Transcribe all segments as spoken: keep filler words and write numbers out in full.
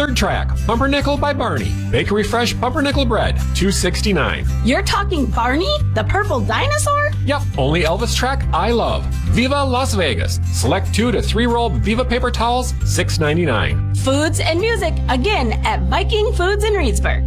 Third Track, Pumpernickel by Barney. Bakery Fresh Pumpernickel Bread, two sixty-nine. You're talking Barney, the purple dinosaur? Yep, only Elvis track I love. Viva Las Vegas. Select two to three roll Viva paper towels, six ninety-nine. Foods and music, again at Viking Foods in Reedsburg.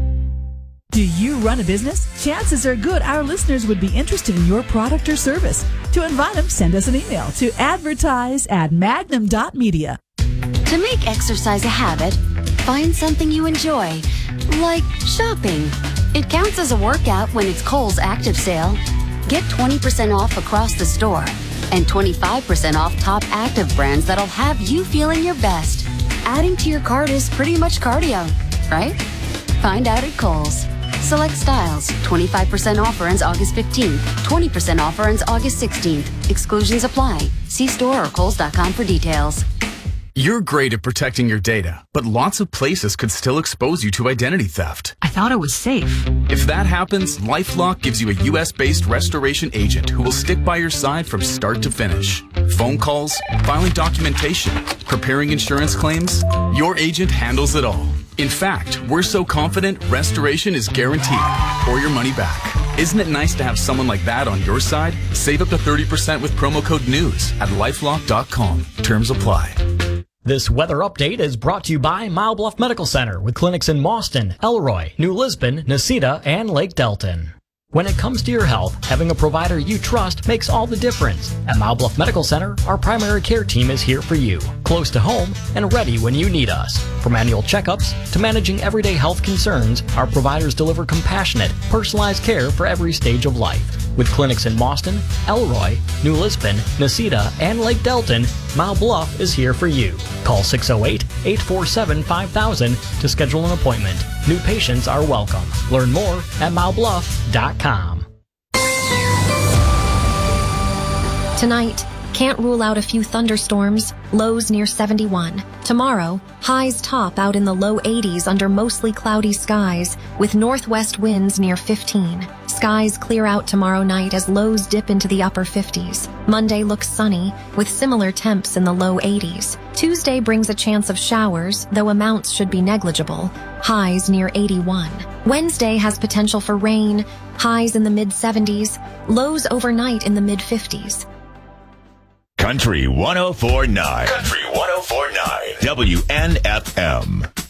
Do you run a business? Chances are good our listeners would be interested in your product or service. To invite them, send us an email to advertise at magnum dot media. To make exercise a habit, find something you enjoy, like shopping. It counts as a workout when it's Kohl's Active Sale. Get twenty percent off across the store and twenty-five percent off top active brands that'll have you feeling your best. Adding to your cart is pretty much cardio, right? Find out at Kohl's. Select styles. twenty-five percent offer ends August fifteenth. twenty percent offer ends August sixteenth. Exclusions apply. See store or kohls dot com for details. You're great at protecting your data, but lots of places could still expose you to identity theft. I thought it was safe. If that happens, LifeLock gives you a U S-based restoration agent who will stick by your side from start to finish. Phone calls, filing documentation, preparing insurance claims, your agent handles it all. In fact, we're so confident restoration is guaranteed or your money back. Isn't it nice to have someone like that on your side? Save up to thirty percent with promo code NEWS at lifelock dot com. Terms apply. This weather update is brought to you by Mile Bluff Medical Center with clinics in Mauston, Elroy, New Lisbon, Necedah, and Lake Delton. When it comes to your health, having a provider you trust makes all the difference. At Mile Bluff Medical Center, our primary care team is here for you, close to home and ready when you need us. From annual checkups to managing everyday health concerns, our providers deliver compassionate, personalized care for every stage of life. With clinics in Mauston, Elroy, New Lisbon, Necedah, and Lake Delton, Mile Bluff is here for you. Call six oh eight, eight four seven, five thousand to schedule an appointment. New patients are welcome. Learn more at mile bluff dot com. Tonight, can't rule out a few thunderstorms, lows near seventy-one. Tomorrow, highs top out in the low eighties under mostly cloudy skies, with northwest winds near fifteen. Skies clear out tomorrow night as lows dip into the upper fifties. Monday looks sunny, with similar temps in the low eighties. Tuesday brings a chance of showers, though amounts should be negligible. Highs near eighty-one. Wednesday has potential for rain, highs in the mid seventies, lows overnight in the mid fifties. Country one oh four point nine. Country one oh four point nine. W N F M.